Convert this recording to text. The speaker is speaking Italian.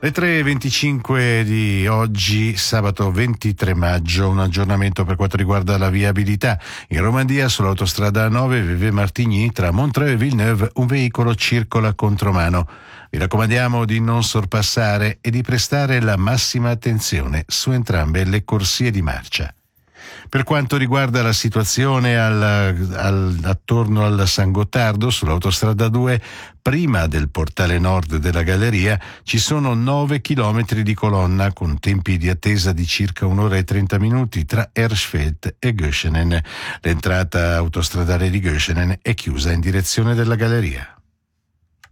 Le 3:25 di oggi, sabato 23 maggio, un aggiornamento per quanto riguarda la viabilità. In Romandia, sull'autostrada A9 Vevey-Martigny, tra Montreux e Villeneuve, un veicolo circola contromano. Vi raccomandiamo di non sorpassare e di prestare la massima attenzione su entrambe le corsie di marcia. Per quanto riguarda la situazione attorno al San Gottardo, sull'autostrada 2, prima del portale nord della galleria, ci sono 9 chilometri di colonna con tempi di attesa di circa 1 ora e 30 minuti tra Erschfeld e Göschenen. L'entrata autostradale di Göschenen è chiusa in direzione della galleria.